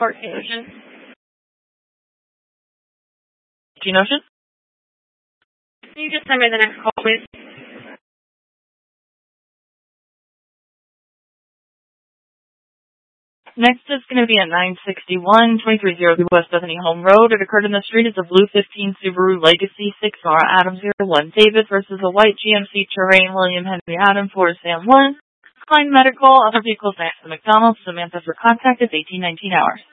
Park Ocean. Gene Ocean? Can you just send me the next call, please? Next is going to be at 961 2300 West Bethany Home Road. It occurred in the street. It's a blue 15 Subaru Legacy 6 Nora Adams 01 David versus a white GMC Terrain William Henry Adam 4 Sam 1. Klein Medical, other vehicles next to McDonald's. Samantha for contact is 1819 hours.